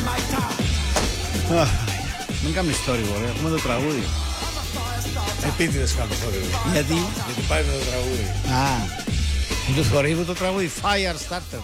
Μην κάνεις θόρυβο, ρε. Έχουμε το τραγούδι. Επίτηδες κάνω θόρυβο. Γιατί? Γιατί πάει με το τραγούδι. Μου το θορύβο το τραγούδι. Fire starter.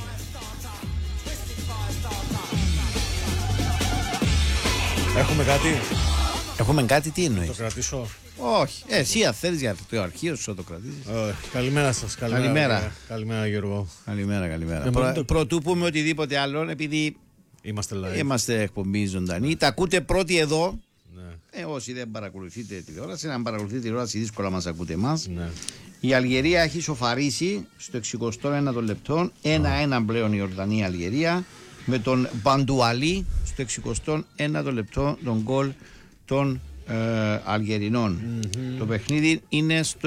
Έχουμε κάτι. Έχουμε κάτι, τι Το εννοείς? κρατήσω. Όχι. Εσύ αν θέλεις για το αρχείο σου το κρατήσεις. Καλημέρα σας. Καλημέρα. Καλημέρα Γιώργο. Καλημέρα. Πρωτού πούμε οτιδήποτε άλλο, επειδή Είμαστε live. είμαστε εκπομπή ζωντανή. Τα ακούτε πρώτοι εδώ. Ναι. Όσοι δεν παρακολουθείτε τηλεόραση, αν παρακολουθείτε τηλεόραση, δύσκολα μας ακούτε εμάς. Ναι. Η Αλγερία έχει σοφαρίσει στο 61ο λεπτό. 1-1 πλέον η Ιορδανία-Αλγερία. Με τον Μπαντουαλί στο 61ο λεπτό τον γκολ των Αλγερινών. Το παιχνίδι είναι στο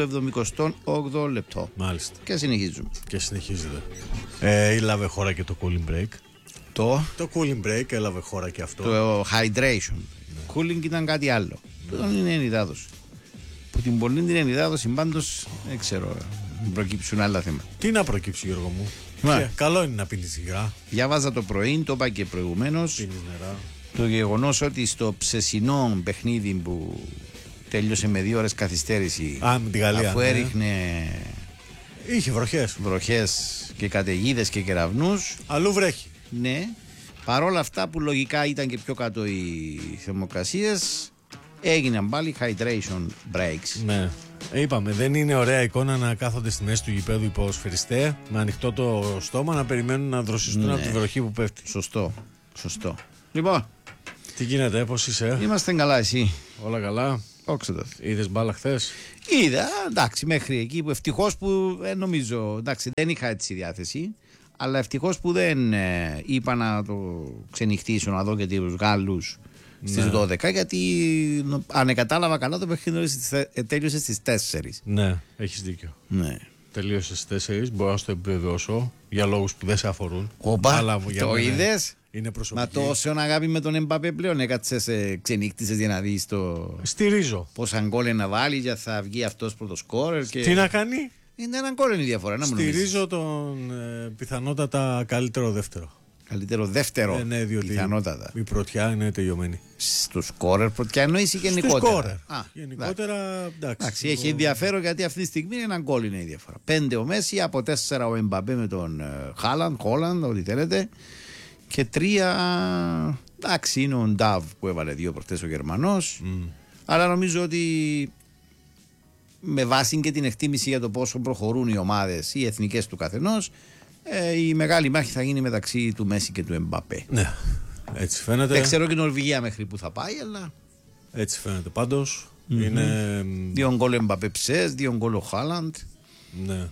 78ο λεπτό. Μάλιστα. Και συνεχίζουμε. Και συνεχίζεται. Έλαβε χώρα και το cooling break. Το cooling break έλαβε χώρα και αυτό. Το hydration. Cooling ήταν κάτι άλλο. Δεν είναι ενυδάτωση. Που την πολύ την ενυδάτωση πάντως δεν ξέρω. Προκύψουν άλλα θέματα. Τι να προκύψει, Γιώργο μου. Καλό είναι να πίνεις υγρά. Διάβαζα το πρωί, το είπα και προηγουμένως. Πίνεις νερά. Το γεγονός ότι στο ψεσινό παιχνίδι που τέλειωσε με 2 ώρες καθυστέρηση, με τη Γαλλία, αφού έριχνε είχε βροχές και καταιγίδες και κεραυνούς, αλλού βρέχει. ναι, παρόλα αυτά που λογικά ήταν και πιο κάτω οι θερμοκρασίες, έγιναν πάλι hydration breaks. Ναι. Είπαμε, δεν είναι ωραία εικόνα να κάθονται στη μέση του γηπέδου οι ποδοσφαιριστές με ανοιχτό το στόμα να περιμένουν να δροσιστούν από τη βροχή που πέφτει. Σωστό. Λοιπόν, τι γίνεται, πώς είσαι? Είμαστε καλά, εσύ? Όλα καλά. Όξοντα. Είδες μπάλα χθες? Είδα, εντάξει, μέχρι εκεί που ευτυχώς που νομίζω, εντάξει, δεν είχα έτσι διάθεση, αλλά ευτυχώς που δεν είπα να το ξενυχτήσω, να δω και τους Γάλλους στις 12, γιατί αν κατάλαβα καλά το παιχνίδι τέλειωσε στις 4. Ναι, έχεις δίκιο. Ναι. Τελείωσε στις 4, μπορώ να στο επιβεβαιώσω για λόγους που δεν σε αφορούν. Όπα, το είδες? Είναι προσωπική. Μα τόσο αγάπη με τον Εμπαπέ πλέον έκατσες, ξενύχτησες για να δεις το... Στηρίζω. Πόσα γκόλ να βάλει για θα βγει αυτός πρώτο σκόρερ και... Τι να κάνει? Είναι έναν γκόλ είναι η διαφορά, να μου νομίζεις. Στηρίζω τον πιθανότατα καλύτερο δεύτερο. Καλύτερο δεύτερο, ναι, διότι πιθανότατα. Η πρωτιά είναι τελειωμένη. Στους σκόρερ πρωτιά εννοείς ή γενικότερα? Σκόρερ. Γενικότερα εντάξει. Έχει ενδιαφέρον γιατί αυτή τη στιγμή έναν γκόλ είναι η διαφορά. 5 ο Μέση, από 4 ο Εμπαπέ με τον Χόλαντ, ό,τι θέλετε. Και 3, εντάξει, είναι ο Νταβ που έβαλε 2 προχτές ο Γερμανός. Αλλά νομίζω ότι με βάση και την εκτίμηση για το πόσο προχωρούν οι ομάδες, οι εθνικές του καθενός, η μεγάλη μάχη θα γίνει μεταξύ του Μέση και του Εμπαπέ. Ναι, έτσι φαίνεται. Δεν ξέρω και η Νορβηγία μέχρι που θα πάει, αλλά. Έτσι φαίνεται πάντως. Είναι. 2 γκολ Εμπαπέ ψες, 2 γκολ ο Χάλαντ. Ναι.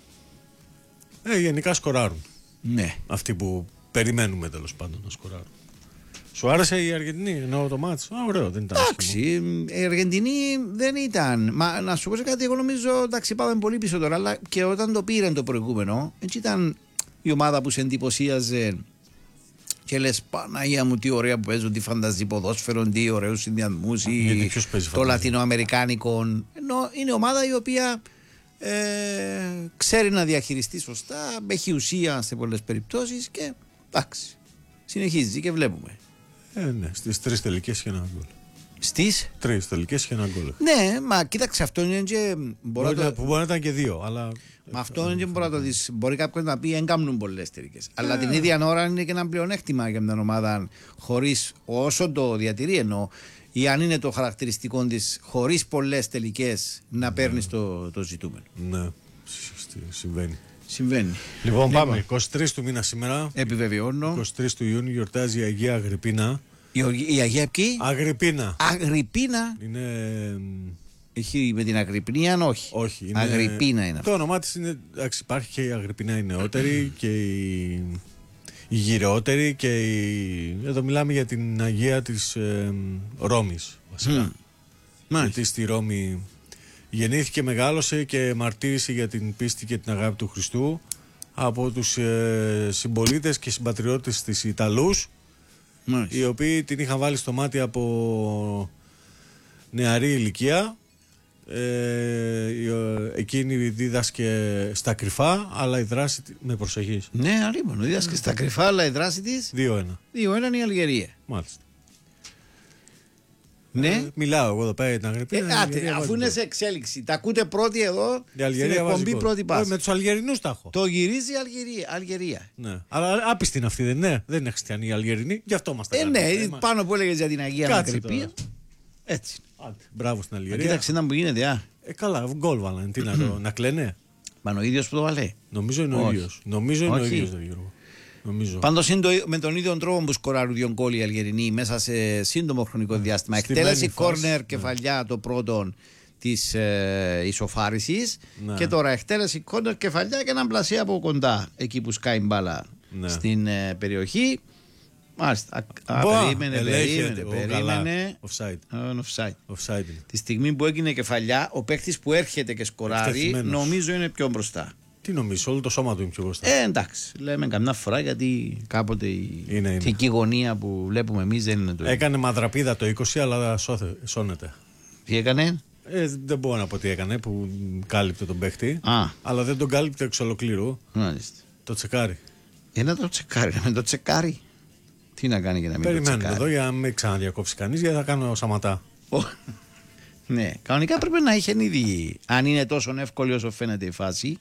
Γενικά σκοράρουν. Ναι. Αυτοί που περιμένουμε τέλος πάντων να σκοράρουν. Σου άρεσε η Αργεντινή, εννοώ το μάτς? Ωραίο, δεν ήταν. Εντάξει, η Αργεντινή δεν ήταν. Μα να σου πω κάτι, εγώ νομίζω, εντάξει, πάμε πολύ πίσω τώρα, αλλά και όταν το πήραν το προηγούμενο, έτσι ήταν η ομάδα που σε εντυπωσίαζε και λες Παναγία μου τι ωραία που παίζουν, τι φανταζεί ποδόσφαιρο, τι ωραίους συνδυασμούς, το λατινοαμερικάνικο. Ενώ είναι ομάδα η οποία ξέρει να διαχειριστεί σωστά, έχει ουσία σε πολλές περιπτώσεις και εντάξει, συνεχίζει και βλέπουμε. Ναι, στις 3 τελικές είχε ένα γκολ. Στις 3 τελικές είχε ένα γκολ. Ναι, μα κοίταξε, αυτό είναι και. Μπορεί να ήταν και 2, αλλά. Μα αυτό είναι και μπορεί να το δεις. Μπορεί κάποιος να πει: εγκάμνουν πολλές τελικές. Αλλά την ίδια ώρα είναι και ένα πλεονέκτημα για μια ομάδα χωρίς, όσο το διατηρεί εννοώ, ή αν είναι το χαρακτηριστικό της, χωρίς πολλές τελικές να παίρνει το ζητούμενο. Ναι, συμβαίνει. Λοιπόν, Λοιπόν, πάμε. 23 του μήνα σήμερα. Επιβεβαιώνω. 23 του Ιούνιου γιορτάζει η Αγία Αγρυπίνα. Η Αγία ποιη? Αγρυπίνα. Αγρυπίνα. Είναι. Έχει με την Αγρυπνία, όχι. Όχι. Είναι... Αγρυπίνα είναι αυτό. Το όνομά της είναι. Εντάξει, υπάρχει και η Αγρυπίνα η νεότερη και η γυρεότερη και η. Εδώ μιλάμε για την Αγία της Ρώμης βασικά. Γιατί στη Ρώμη γεννήθηκε, μεγάλωσε και μαρτύρησε για την πίστη και την αγάπη του Χριστού από τους συμπολίτες και συμπατριώτες της Ιταλούς, οι οποίοι την είχαν βάλει στο μάτι από νεαρή ηλικία Εκείνη δίδασκε στα κρυφά, αλλά η δράση με προσοχή. Ναι, αλίμονο. Δίδασκε στα κρυφά, αλλά η δράση της 2-1. 2-1 η Αλγερία. Μάλιστα. Ναι. Μιλάω εγώ εδώ πέρα για την Αγρυπίνα. Αφού είναι σε εξέλιξη. Τα ακούτε πρώτοι εδώ. Η Αλγερία στην εκπομπή πρώτη πάση. Με τους Αλγερινούς τα έχω. Το γυρίζει η Αλγερία. Ναι. Αλλά άπιστη είναι αυτή, δεν είναι. Δεν είναι χριστιανοί οι Αλγερινοί. Γι' αυτό είμαστε. Ναι, πάνω που έλεγε για την Αγία Μακρυπία. Έτσι. Μπράβο στην Αλγερία. Κοίταξε να μου γίνεται. Καλά, γκολ βάλανε. Τι να κλαίνε. Μα ο ίδιος που το βάλε. Νομίζω είναι ο ίδιος. Νομίζω είναι ο ίδιος, Γιώργο. Πάντως με τον ίδιο τρόπο που σκοράρουν δύο γκολ οι Αλγερινοί μέσα σε σύντομο χρονικό διάστημα. Εκτέλεση κόρνερ κεφαλιά το πρώτο της ισοφάρισης και τώρα εκτέλεση κόρνερ κεφαλιά και έναν πλασέ από κοντά εκεί που σκάει μπάλα στην περιοχή. Μάλιστα. Περίμενε. Offside. Τη στιγμή που έγινε κεφαλιά, ο παίκτης που έρχεται και σκοράρει νομίζω είναι πιο μπροστά. Τι νομίζεις, όλο το σώμα του είναι πιο μπροστά. Εντάξει, λέμε καμιά φορά γιατί κάποτε η θετική γωνία που βλέπουμε εμείς δεν είναι το ίδιο. Έκανε μαδραπίδα το 20, αλλά σώνεται. Τι έκανε? Δεν μπορώ να πω τι έκανε που κάλυπτε τον παίχτη. Αλλά δεν τον κάλυπτε εξ ολοκλήρου. Μάλιστα. Το τσεκάρει. Να το τσεκάρει, να το τσεκάρει. Τι να κάνει για να μην το τσεκάρει. Περιμένουμε εδώ για να μην ξαναδιακόψει κανείς, γιατί θα κάνω Σαματά. Ναι, κανονικά πρέπει να είχε ήδη. Αν είναι τόσο εύκολη όσο φαίνεται η φάση.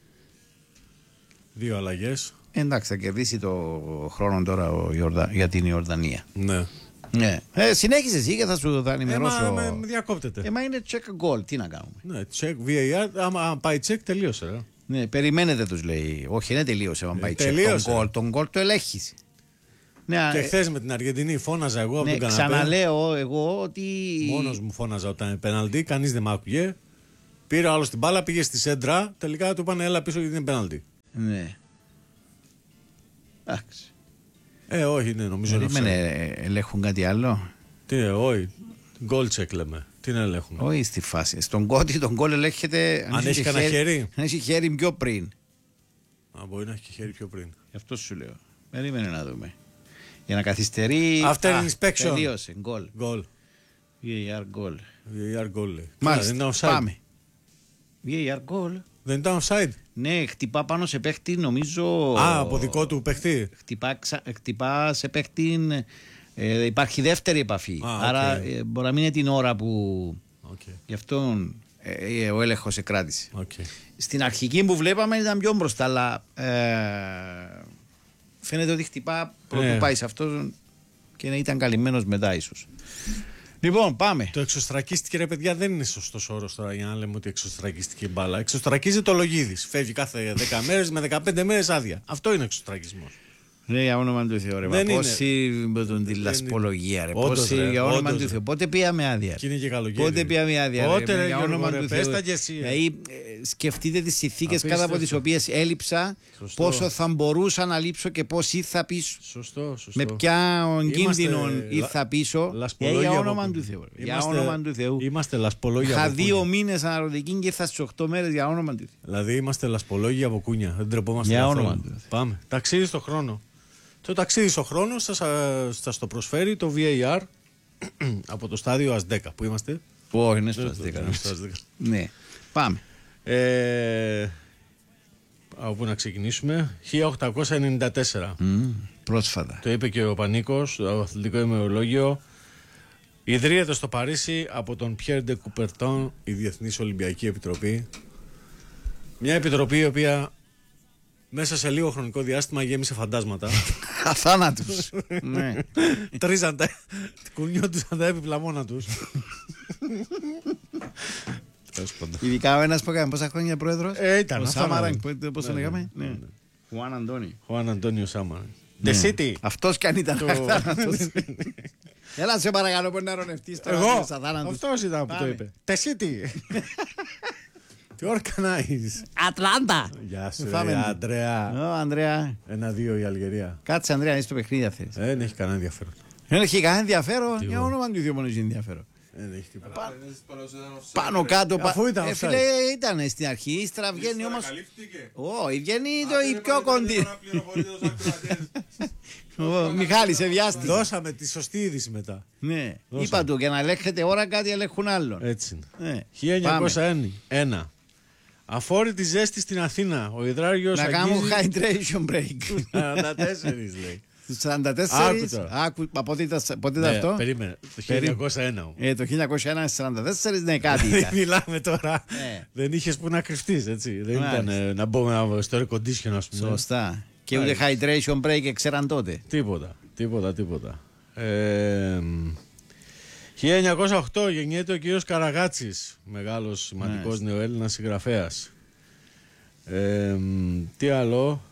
2 αλλαγές. Εντάξει, θα κερδίσει το χρόνο τώρα για την Ιορδανία. Ναι. Ναι. Συνέχισε εσύ και θα σου θα ενημερώσω. Με διακόπτεται. Μα είναι check goal, τι να κάνουμε. Ναι, check, VAR, άμα πάει check τελείωσε. Ναι, περιμένετε τους λέει. Όχι, δεν τελείωσε. Αν πάει check, τον γκολ το ελέγχεις. Ναι, και χθες με την Αργεντινή φώναζα εγώ από τον καναπέ. Ξαναλέω εγώ ότι. Μόνος μου φώναζα όταν είναι πέναλτι, κανείς δεν μ' άκουγε. Πήρε ο άλλος την μπάλα, πήγε στη σέντρα, τελικά του είπανε έλα πίσω γιατί είναι πέναλτι. Ναι. Εντάξει. Όχι, ναι, νομίζω είναι. Ελέγχουν κάτι άλλο. Τι είναι, όχι. Γκολ check λέμε. Τι να ελέγχουν. Όχι στη φάση. Στον κότι τον γκολ ελέγχεται. Αν έχει κανένα χέρι. Αν έχει χέρι πιο πριν. Μπορεί να έχει και χέρι πιο πριν. Γι' αυτό σου λέω. Περίμενε να δούμε. Για να καθυστερεί. After inspection. Τελείωσε. Γκολ. VAR γκολ. VAR γκολ. Μάλιστα. Πάμε. VAR γκολ. Δεν ήταν offside. Ναι, χτυπά πάνω σε παίχτη, νομίζω. Από δικό του παίχτη. Χτυπά σε παίχτη. Υπάρχει δεύτερη επαφή. Άρα μπορεί να μην είναι την ώρα που. Γι' αυτό ο έλεγχος σε κράτησε. Στην αρχική που βλέπαμε ήταν πιο μπροστά, αλλά φαίνεται ότι χτυπά πρωτού πάει σε αυτόν και να ήταν καλυμμένος μετά ίσως. Λοιπόν, πάμε. Το εξωστρακίστηκε, ρε παιδιά, δεν είναι σωστός όρος τώρα για να λέμε ότι εξωστρακίστηκε η μπάλα. Εξωστρακίζεται ο Λογίδης. Φεύγει κάθε 10 μέρες με 15 μέρες άδεια. Αυτό είναι εξωστρακισμός. Ναι, για όνομα του Θεού, ρε. Πόσοι με τον τη λασπολογία, ρε. Πόσοι για όνομα του Θεού. Πότε πήγαμε άδεια. Και είναι και καλοκαίρι. Πότε πήγαμε άδεια. Πότε, για όνομα του Θεού. Δηλαδή, σκεφτείτε τις συνθήκες κάτω από τις οποίες έλειψα, πόσο θα μπορούσα να λείψω και πώς ήρθα πίσω. Σωστό. Με ποια κίνδυνο ήρθα πίσω. Για όνομα του Θεού. Για όνομα του Θεού. Είμαστε λασπολόγια. Είχα 2 μήνες αναρωτική και ήρθα στις 8 μέρες για όνομα του Θεού. Δηλαδή είμαστε λασπολόγια από κούνια. Δεν τρεπόμαστε. Για όνομα του Θεού. Πάμε. Ταξίδι στο χρόνο. Το ταξίδι στο χρόνο σας το προσφέρει το VAR από το στάδιο AS10 που είμαστε. Όχι, είναι στο AS10. Ναι, πάμε. Από πού να ξεκινήσουμε. 1894. Πρόσφατα. Το είπε και ο Πανίκος, το αθλητικό ημερολόγιο. Ιδρύεται στο Παρίσι από τον Pierre de Coubertin η Διεθνής Ολυμπιακή Επιτροπή. Μια επιτροπή η οποία μέσα σε λίγο χρονικό διάστημα γέμισε φαντάσματα. Αθάνατους. Ναι. Τρίζαν τα. Κουνιόντουσαν τα έπιπλα μόνα τους. Ειδικά ο ένας που έκανε πόσα χρόνια πρόεδρος. Ήταν ο Σάμαραν, πώς το λέγαμε. Χουάν Αντώνιο Σάμαραν. The City. Αυτός κι αν ήταν αθάνατος. Έλα σε παρακαλώ που να ρωνευτείς τώρα. Εγώ, αυτός ήταν που το είπε. The City. Τι οργανάζεις. Ατλάντα. Γεια σου, Ανδρέα. 1-2 η Αλγερία. Κάτσε, Ανδρέα, είσαι στο παιχνίδι αυτές. Δεν έχει κανένα ενδιαφέρον. Δεν έχει κανένα ενδιαφέρον. Για όνομα του Θεού μόνο έχει ενδιαφέρον. Δεν έχει τίποτα. Πάνω κάτω. Αφού ήταν offside. Φίλε, ήταν στην αρχή. Ύστερα βγαίνει όμως. Καλύφθηκε. Όχι, βγαίνει η πιο κοντή. Ο Μιχάλης, σε βιάστηκε. Δώσαμε τη σωστή είδηση μετά. Ναι, είπα του, για να ελέγχεται ώρα κάτι ελέγχουν άλλον. Έτσι είναι. Ναι. 1901. Αφόρητη ζέστη στην Αθήνα. Ο υδράριος Να κάνουν hydration break. 44 λέει. Στους 44. Άκου τώρα. Άκου, πότε ήταν αυτό. Περίμενε. Το 1901. Το 1901 στις 44, ναι, κάτι ήταν. Μιλάμε τώρα. Ναι. Δεν είχες που να κρυφτείς, έτσι. Δεν ήταν να μπούμε στο air condition, ας πούμε. Σωστά. Και ούτε hydration break ξέραν τότε. Τίποτα. 1908 γεννιέται ο κύριος Καραγάτσης, μεγάλος σημαντικός νεοέλληνας συγγραφέας. Τι άλλο.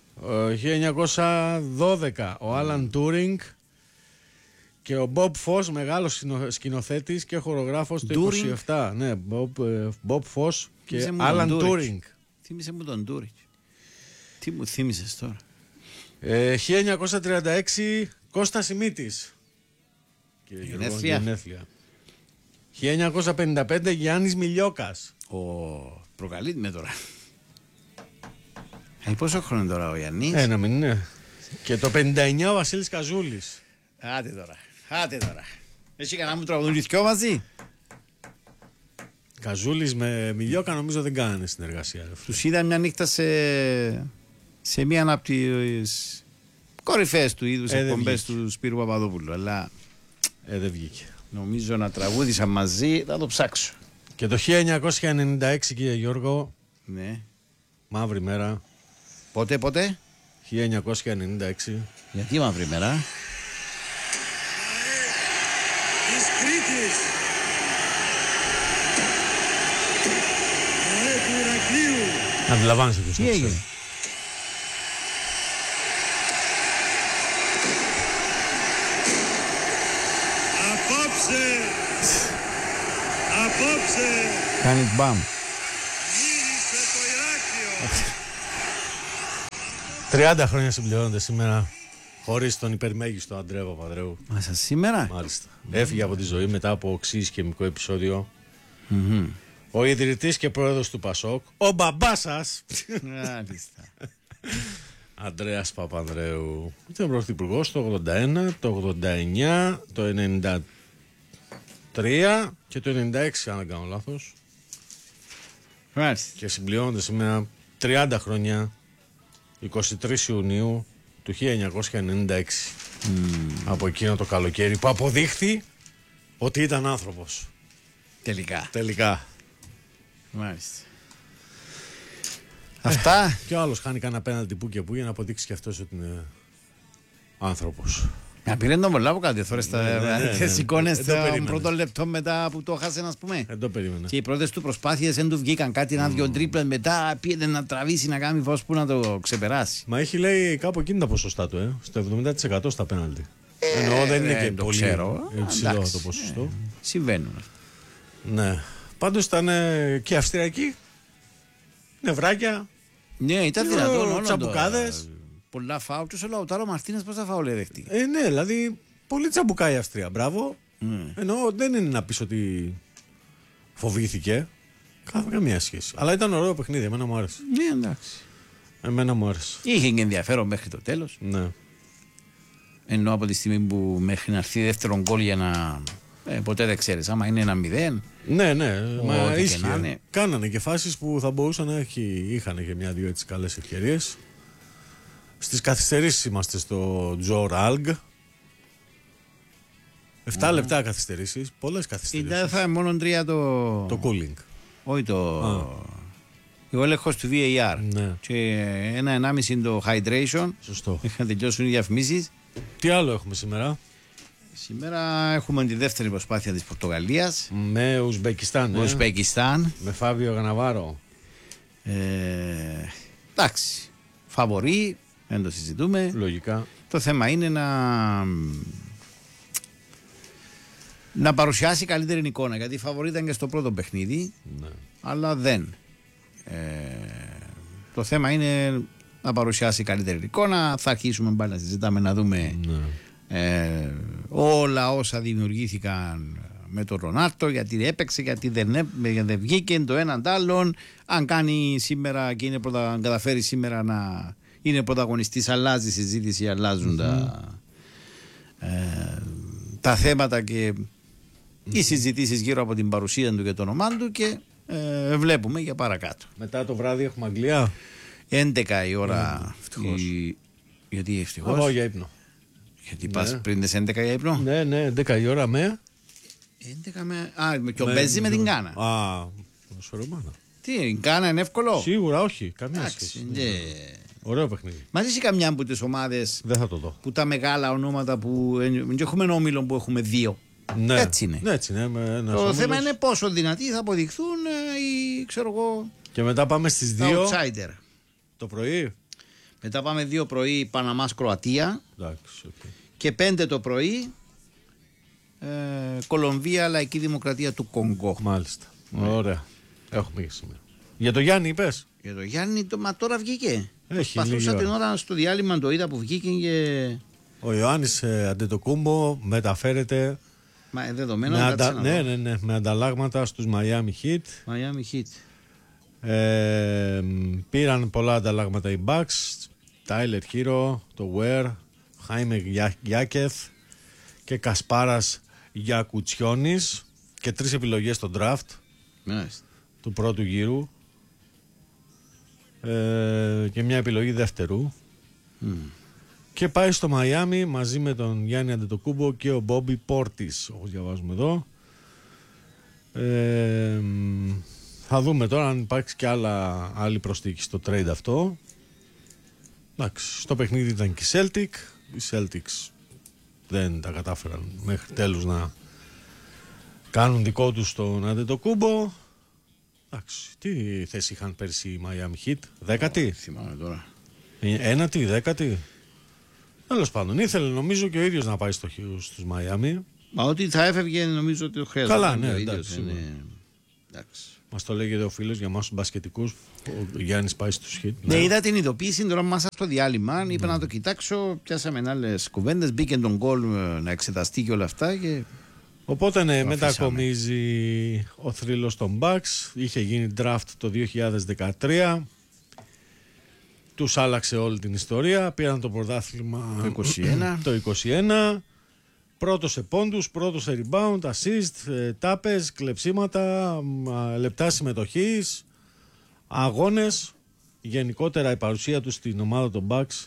1912 ο Άλαν Τούρινγκ και ο Μπομπ Φως, μεγάλος σκηνοθέτης και χορογράφος το 27. Ναι, Μπομπ Φως και Άλαν Τούρινγκ. Θύμισε μου τον Τούρινγκ. Τι μου θύμισες τώρα. 1936 Κώστας Σιμίτης. Γενέθλια. 1955 Γιάννης Μιλιόκας. Προκαλείται με τώρα. Πόσο χρόνο είναι τώρα ο Γιάννης? Ένα μην είναι. Και το 59 ο Βασίλης Καζούλης. Άτε τώρα. Έχει κανένα μου τραγουδούν δυο μαζί. Καζούλης με Μιλιόκα νομίζω δεν κάνανε συνεργασία. Τους είδα μια νύχτα σε μία από τις κορυφαίες του είδους εκπομπές του Σπύρου Παπαδόπουλου. Αλλά δεν βγήκε. Νομίζω να τραγούδισαν μαζί, θα το ψάξω. Και το 1996 κύριε Γιώργο. Ναι. Μαύρη μέρα. Πότε? 1996. Γιατί μαύρη μέρα? Της Κρήτης. Του Ηρακλείου. Αντιλαμβάνεσαι ποιος. Τι έγινε? Απόψε. Κάνει μπαμ. Γύρισε το Ηράκλειο. 30 χρόνια συμπληρώνονται σήμερα. Χωρίς τον υπερμέγιστο Αντρέα Παπανδρέου. Μάσα σήμερα. Μάλιστα. Έφυγε από τη ζωή μετά από οξύ σκεμικό επεισόδιο. Ο ιδρυτής και πρόεδρος του Πασόκ, ο μπαμπάς σας, Αντρέας Παπανδρέου. Ήταν πρωθυπουργός το 81, το 89, το 93 και το 96, αν δεν κάνω λάθος. Και συμπληρώνονται σήμερα 30 χρόνια, 23 Ιουνίου του 1996. Από εκείνο το καλοκαίρι που αποδείχθη ότι ήταν άνθρωπος. Τελικά. Μάλιστα. Αυτά. Και ο άλλος χάνει κανένα πέναλτι που και που για να αποδείξει και αυτός ότι είναι άνθρωπος. Να πήρε τον πολλά από κάτι φορές τις εικόνες των πρώτων λεπτών μετά που το χάσε, ας πούμε. Δεν το περίμενα. Και οι πρώτες του προσπάθειες δεν του βγήκαν κάτι, ένα-δυο τρίπλες, μετά πήγε να τραβήσει, να κάνει φως που να το ξεπεράσει. Μα έχει λέει κάπου εκείνη τα ποσοστά του, στο 70% στα πέναλτι. Εννοώ δεν είναι και πολύ υψηλό το ποσοστό. Συμβαίνουν. Ναι. Πάντως ήταν και αυστριακοί, νευράκια. Ναι, ήταν δυνατόν. Τσαμπουκάδες. Πολλά φάουλ. Και ο Λαουτάρο Μαρτίνες πόσα φάουλ έδεχτηκε. Ναι, δηλαδή πολύ τσαμπουκά η Αυστρία. Μπράβο. Εννοώ δεν είναι να πεις ότι φοβήθηκε. Καμία σχέση. Αλλά ήταν ωραίο παιχνίδι. Εμένα μου άρεσε. Ναι, εντάξει. Εμένα μου άρεσε. Είχε και ενδιαφέρον μέχρι το τέλος. Ναι. Ενώ από τη στιγμή που μέχρι να έρθει δεύτερον γκολ για να. Ποτέ δεν ξέρεις. Άμα είναι 1-0. Ναι. Μα ίσχυε. Κάνανε και φάσεις που θα μπορούσαν να είχαν και μια-δύο έτσι καλές ευκαιρίες. Στις καθυστερήσεις είμαστε στο Τζο Ράλγκ. 7 λεπτά καθυστερήσεις. Πολλές καθυστερήσεις. Δεν θα είναι μόνο 3 το cooling. Όχι ο έλεγχος του VAR. Ναι. Και 1,5 το hydration. Σωστό. Είχαν τελειώσουν οι διαφημίσεις. Τι άλλο έχουμε σήμερα? Σήμερα έχουμε τη δεύτερη προσπάθεια της Πορτογαλίας. Με Ουσμπεκιστάν. Με Φάβιο Γαναβάρο. Εντάξει. Φαβορί. Δεν το συζητούμε. Λογικά. Το θέμα είναι να παρουσιάσει καλύτερη εικόνα. Γιατί η φαβορί ήταν και στο πρώτο παιχνίδι. Ναι. Αλλά δεν. Το θέμα είναι να παρουσιάσει καλύτερη εικόνα. Θα αρχίσουμε πάλι να συζητάμε, να δούμε όλα όσα δημιουργήθηκαν με τον Ρονάλτο, γιατί έπαιξε, γιατί δεν βγήκε το έναν το άλλον. Αν κάνει σήμερα και είναι αν καταφέρει σήμερα να είναι πρωταγωνιστής, αλλάζει η συζήτηση, αλλάζουν τα θέματα και οι συζητήσεις γύρω από την παρουσία του και το όνομά του και βλέπουμε για παρακάτω. Μετά το βράδυ έχουμε Αγγλία. 11 η ώρα. Γιατί ευτυχώς? Θα πάω για ύπνο. Γιατί πας πριν τις 11 για ύπνο? Ναι, 11 η ώρα με. 11 με. Και παίζει με την Γκάνα. Ποδοσφαιρομάνα. Τι, η Γκάνα είναι εύκολο? Σίγουρα όχι, καμία σχέση. Ωραίο παιχνίδι. Μαζί είσαι καμιά από τις ομάδες Δεν θα το δω. που τα μεγάλα ονόματα που. Και έχουμε ένα όμιλο που έχουμε δύο. Ναι. Έτσι είναι. Έτσι είναι. Το θέμα είναι πόσο δυνατοί θα αποδειχθούν οι, ξέρω εγώ, και μετά πάμε στις 2 outsider. το πρωί. Μετά πάμε 2 πρωί Παναμάς Κροατία. Εντάξει, okay. Και 5 το πρωί Κολομβία Λαϊκή Δημοκρατία του Κονγκό. Μάλιστα. Ωραία. Έχουμε και σήμερα. Για το Γιάννη είπες? Για το Γιάννη, μα τώρα βγήκε. Προσπαθούσα την ώρα στο διάλειμμα, το είδα που βγήκε και. Ο Ιωάννης Αντετοκούμπο μεταφέρεται. Μα δεδομένο ναι, με ανταλλάγματα στους Miami Heat. Miami Heat. Πήραν πολλά ανταλλάγματα οι Bucks. Tyler Hero, το Ware, Χάιμε Γιάκεθ και Κασπάρας Γιακουτσιόνης και 3 επιλογές στο draft του πρώτου γύρου και μια επιλογή δεύτερου. Και πάει στο Μαϊάμι μαζί με τον Γιάννη Αντετοκούμπο και ο Μπόμπι Πόρτις, όπως διαβάζουμε εδώ. Θα δούμε τώρα αν υπάρξει και άλλη προσθήκη στο trade αυτό. Εντάξει, στο παιχνίδι ήταν και η Celtic. Οι Celtics δεν τα κατάφεραν μέχρι τέλους να κάνουν δικό τους τον Αντετοκούμπο. Εντάξει, τι θέση είχαν πέρσι οι Miami Heat? 10η? Θυμάμαι τώρα. 9η, 10η? Τέλος πάντων, ήθελε νομίζω και ο ίδιος να πάει στους Miami. Μα ότι θα έφευγε νομίζω ότι το χρειάζεται. Καλά, ναι, εντάξει. Μας το λέγεται ο φίλος για εμάς τους μπασκετικούς. Ο Γιάννης πάει στους Heat. Ναι, είδα την ειδοποίηση τώρα μέσα στο διάλειμμα. Είπα να το κοιτάξω. Πιάσαμε άλλες κουβέντες. Μπήκε τον γκολ να εξεταστεί και όλα αυτά. Και... Οπότε ναι, μετακομίζει ο θρύλος των Bucks. Είχε γίνει draft το 2013. Τους άλλαξε όλη την ιστορία. Πήραν το πρωτάθλημα το 21. Πρώτος σε πόντους, πρώτος σε rebound, assist, τάπες, κλεψίματα, λεπτά συμμετοχής, αγώνες. Γενικότερα η παρουσία του στην ομάδα των Bucks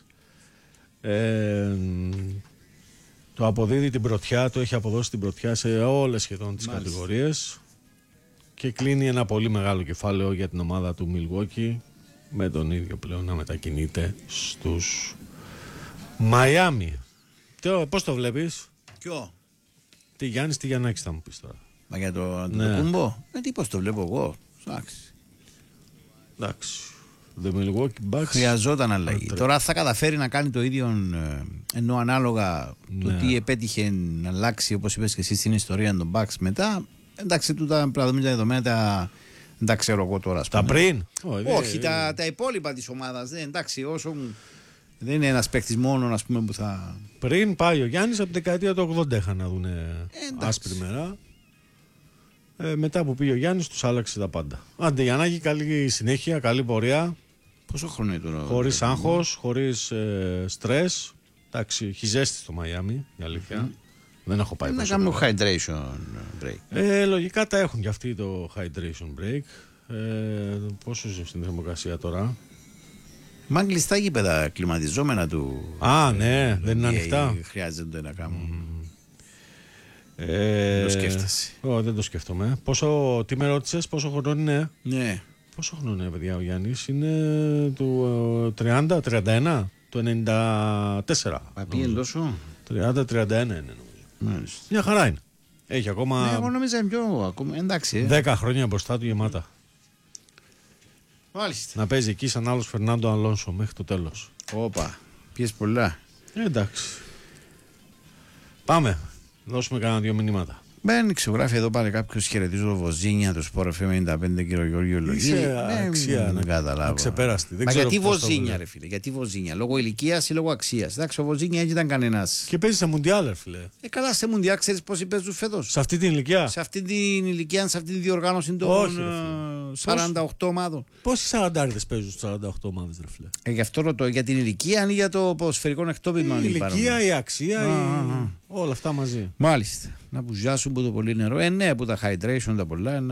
το αποδίδει την πρωτιά, το έχει αποδώσει την πρωτιά σε όλες σχεδόν τις κατηγορίες και κλείνει ένα πολύ μεγάλο κεφάλαιο για την ομάδα του Milwaukee με τον ίδιο πλέον να μετακινείται στους Miami. Πώς το βλέπεις? Ποιο? Τι Γιάννης, τι Γιαννάκης θα μου πεις τώρα? Μα για το Αντετοκούμπο? Τι πώς το βλέπω εγώ? Εντάξει. The Milwaukee Bucks χρειαζόταν αλλαγή. Τώρα θα καταφέρει να κάνει το ίδιο, ενώ ανάλογα το τι επέτυχε να αλλάξει, όπως είπες και εσύ, στην ιστορία των Bucks μετά. Εντάξει, τούτα τα δεδομένα δεν τα ξέρω εγώ τώρα. Τα πριν? Όχι, τα υπόλοιπα της ομάδας. Εντάξει, όσο δεν είναι ένας παίκτης μόνο, ας πούμε, που θα. Πριν πάει ο Γιάννης από την δεκαετία του 80 είχαν να δουν άσπρη μέρα. Μετά που πήγε ο Γιάννης τους άλλαξε τα πάντα. Άντε Γιαννάκη, καλή συνέχεια, καλή πορεία. Πόσο χρόνο είναι τώρα? Χωρίς άγχος, χωρίς στρες. Εντάξει, έχει ζέστη στο Μαϊάμι, η αλήθεια. Δεν έχω πάει να κάνουν hydration break. Λογικά τα έχουν και αυτοί το hydration break. Πόσο ζουν στην θερμοκρασία τώρα? Μα κλειστά γήπεδα κλιματιζόμενα του. Ναι, δεν είναι ανοιχτά. Χρειάζεται να κάνουν. Δεν το σκέφτεσαι? Δεν το σκέφτομαι. Τι με ρώτησες, πόσο χρόνο είναι? Ναι. Πόσο χρόνο είναι, παιδιά, ο Γιάννης? Είναι του 30, 31, του 94. Πήγαινε τόσο? 30-31 είναι νομίζω. Μια χαρά είναι. Έχει ακόμα. Ναι, εγώ νόμιζα πιο ακόμα. Εντάξει. 10 χρόνια μπροστά του γεμάτα. Μάλιστα. Να παίζει εκεί σαν άλλος Φερνάντο Αλόνσο μέχρι το τέλος. Όπα. Πιες πολλά. Εντάξει. Πάμε. Δώσουμε κανένα 2 μηνύματα. Μπαίνει, ξεγράφει εδώ πάλι κάποιο χαιρετίζω το Βοζίνια, το Sport FM 95, κύριο Γιώργιο Λογίδη. Αξία, δεν καταλάβω. Αξεπέραστη. Μα γιατί Βοζίνια, ρε φίλε, γιατί Βοζίνια, λόγω ηλικίας ή λόγω αξίας? Εντάξει, ο Βοζίνια δεν ήταν κανένας. Και παίζει σε Μουντιάλ, ρε φίλε. Καλά, σε Μουντιάλ, ξέρεις πόσοι παίζουν φέτος? Σε αυτή την ηλικία. Σε αυτή την ηλικία, σε αυτή τη διοργάνωση των 48 ομάδων. Πόσοι 40 παίζουν στους 48 ομάδες, ρε φίλε? Γι' αυτό ρωτώ, για την ηλικία ή για το ποδοσφαιρικό εκτόπισμα? Η ηλικία, η αξία, όλα αυτά μαζί. Μάλιστα. Να πουζιάσουν που το πολύ νερό. Ναι, που τα hydration τα πολλά.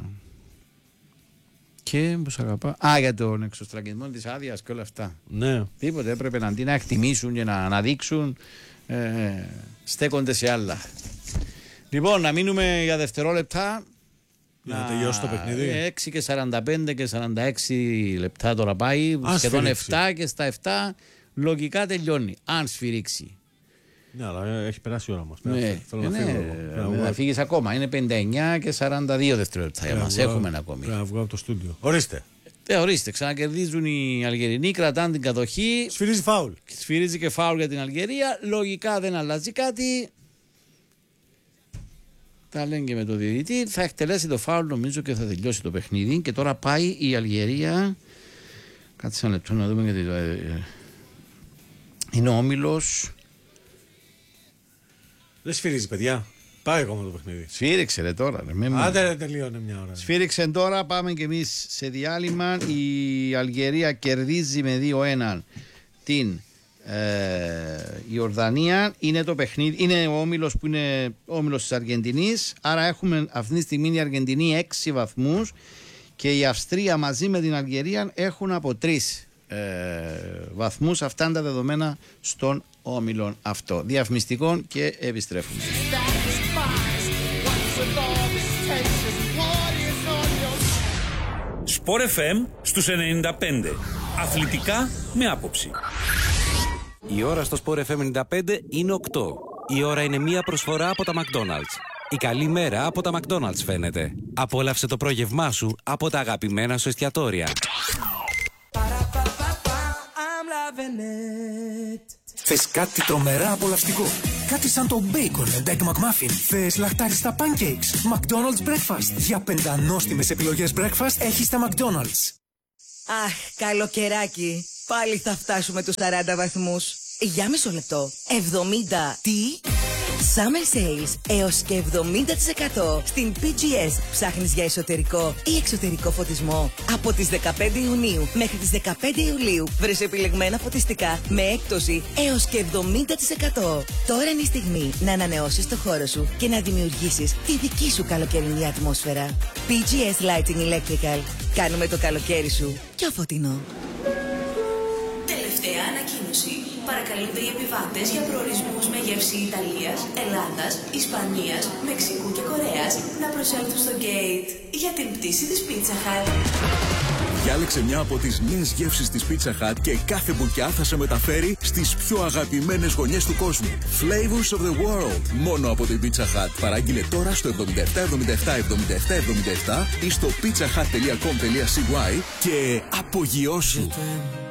Και πως αγαπά. Για τον εξωστραγγισμό της άδειας και όλα αυτά. Ναι. Τίποτε, έπρεπε αντί να εκτιμήσουν και να αναδείξουν, στέκονται σε άλλα. Λοιπόν, να μείνουμε για δευτερόλεπτα. Για να τελειώσει το παιχνίδι. 6 και 45 και 46 λεπτά τώρα πάει. Σχεδόν 7 και στα 7 λογικά τελειώνει. Αν σφυρίξει. Ναι, αλλά έχει περάσει η ώρα μας. Να φύγεις ακόμα. Είναι 59 και 42 δευτερόλεπτα για μας. Έχουμε ένα ακόμη. Πρέπει να βγω από το στούντιο. Ορίστε. Ορίστε, ξανακερδίζουν οι Αλγερινοί, κρατάνε την κατοχή. Σφυρίζει φάουλ. Σφυρίζει και φάουλ για την Αλγερία. Λογικά δεν αλλάζει κάτι. Τα λένε και με το διαιτητή. Θα εκτελέσει το φάουλ νομίζω και θα τελειώσει το παιχνίδι. Και τώρα πάει η Αλγερία. Κάτσε ένα λεπτό να δούμε γιατί είναι ο όμιλος. Δεν σφυρίζει, παιδιά. Πάει ακόμα το παιχνίδι. Σφύριξε ρε τώρα. Άντε τελείωνε μια ώρα. Σφύριξε τώρα, πάμε κι εμείς σε διάλειμμα. Η Αλγερία κερδίζει με 2-1 την Ιορδανία. Είναι το παιχνίδι, είναι ο όμιλος που είναι ο όμιλος της Αργεντινής. Άρα έχουμε αυτή τη στιγμή η Αργεντινή 6 βαθμούς και η Αυστρία μαζί με την Αλγερία έχουν από 3 βαθμούς. Αυτά είναι τα δεδομένα στον όμιλο αυτό. Διαφημιστικών και επιστρέφουμε. Sport FM στους 95. Αθλητικά με άποψη. Η ώρα στο Sport FM 95 είναι 8. Η ώρα είναι μία προσφορά από τα McDonald's. Η καλή μέρα από τα McDonald's φαίνεται. Απόλαυσε το πρόγευμά σου από τα αγαπημένα σου εστιατόρια. Θες κάτι τρομερά απολαυστικό? Κάτι σαν το bacon and egg McMuffin? Θες λαχτάριστα pancakes? McDonald's Breakfast. Για πεντανόστιμες επιλογές breakfast έχεις τα McDonald's. Αχ, καλοκαιράκι. Πάλι θα φτάσουμε τους 40 βαθμούς. Για μισό λεπτό. 70. Τι? Summer Sales έως και 70% στην PGS. Ψάχνεις για εσωτερικό ή εξωτερικό φωτισμό? Από τις 15 Ιουνίου μέχρι τις 15 Ιουλίου βρες επιλεγμένα φωτιστικά με έκπτωση έως και 70%. Τώρα είναι η στιγμή να ανανεώσεις το χώρο σου και να δημιουργήσεις τη δική σου καλοκαιρινή ατμόσφαιρα. PGS Lighting Electrical. Κάνουμε το καλοκαίρι σου πιο φωτεινό. Τελευταία ανακοίνωση. Παρακαλούνται οι επιβάτες για προορισμούς με γεύση Ιταλίας, Ελλάδας, Ισπανίας, Μεξικού και Κορέας να προσέλθουν στο gate για την πτήση της Pizza Hut. Διάλεξε μια από τις νέες γεύσεις της Pizza Hut και κάθε μπουκιά θα σε μεταφέρει στις πιο αγαπημένες γωνιές του κόσμου. Flavors of the world. Μόνο από την Pizza Hut. Παράγγειλε τώρα στο 777777 ή στο pizzahut.com.cy και απογειώσου.